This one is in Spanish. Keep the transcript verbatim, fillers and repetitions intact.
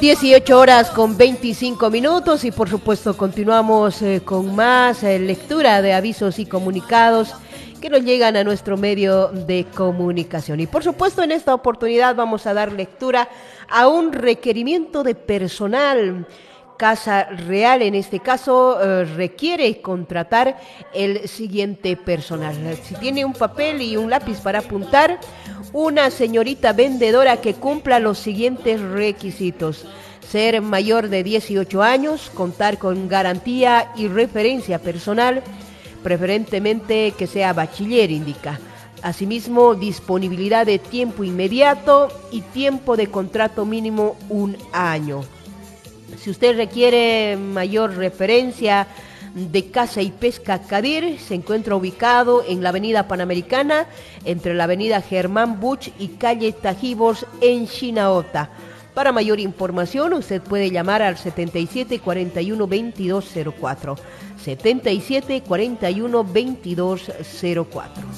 dieciocho horas con veinticinco minutos y por supuesto continuamos eh, con más eh, lectura de avisos y comunicados que nos llegan a nuestro medio de comunicación. Y por supuesto en esta oportunidad vamos a dar lectura a un requerimiento de personal. Casa Real en este caso eh, requiere contratar el siguiente personal. Si tiene un papel y un lápiz para apuntar, una señorita vendedora que cumpla los siguientes requisitos: ser mayor de dieciocho años, contar con garantía y referencia personal, preferentemente que sea bachiller, indica. Asimismo, disponibilidad de tiempo inmediato y tiempo de contrato mínimo un año. Si usted requiere mayor referencia de Caza y Pesca Cadir, se encuentra ubicado en la avenida Panamericana, entre la avenida Germán Buch y calle Tajibos en Chinaota. Para mayor información, usted puede llamar al setenta y siete cuarenta y uno veintidós cero cuatro. setenta y siete cuarenta y uno veintidós cero cuatro.